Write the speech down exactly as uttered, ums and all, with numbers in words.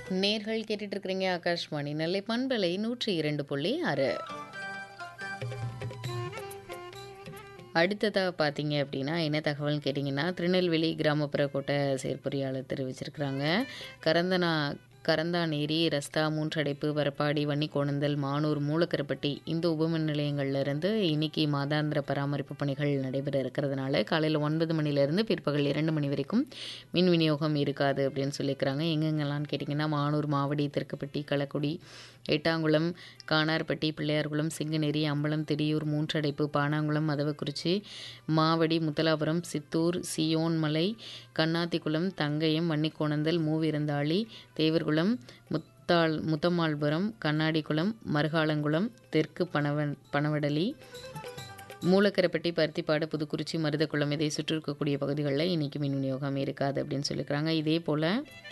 நேர்கள் கேட்டுட்டு இருக்கிறீங்க ஆகாஷ்வாணி நெல்லை பண்பலை நூற்றி இரண்டு புள்ளி ஆறு. அடுத்ததாக பார்த்தீங்க அப்படின்னா என்ன தகவல்னு கேட்டிங்கன்னா, திருநெல்வேலி கிராமப்புற கோட்ட செயற்பொறியாளர் தெரிவிச்சிருக்கிறாங்க. கரந்தனா கரந்தாநேரி, ரஸ்தா, மூன்றடைப்பு, வரப்பாடி, வன்னிக்கோணந்தல், மானூர், மூலக்கரப்பட்டி இந்த உபமின் நிலையங்கள்லேருந்து இன்னைக்கு மாதாந்திர பராமரிப்பு பணிகள் நடைபெற இருக்கிறதுனால காலையில் ஒன்பது மணிலேருந்து பிற்பகல் இரண்டு மணி வரைக்கும் மின் விநியோகம் இருக்காது அப்படின்னு சொல்லியிருக்கிறாங்க. எங்கெங்கெல்லாம்னு கேட்டிங்கன்னா, மானூர், மாவடி, தெற்குப்பட்டி, களக்குடி, எட்டாங்குளம், கானார்பட்டி, பிள்ளையார்குளம், சிங்கநேரி, அம்பலம், திடியூர், மூன்றடைப்பு, பானாங்குளம், மதவக்குறிச்சி, மாவடி, முத்தலாபுரம், சித்தூர், சியோன்மலை, கண்ணாத்திக்குளம், தங்கயம், வன்னிக்கோணந்தல், மூவிருந்தாளி, தேவர்குளம், முத்தாள் முத்தம்மாள்புரம், கண்ணாடிக்குளம், மருகாலங்குளம், தெற்கு பனவ பனவடலி, மூலக்கரப்பட்டி, பருத்திப்பாடு, புதுக்குறிச்சி, மருதக்குளம் இதை சுற்றி இருக்கக்கூடிய பகுதிகளில் இன்றைக்கி மின் விநியோகம் இருக்காது அப்படின்னு சொல்லியிருக்கிறாங்க. இதே போல்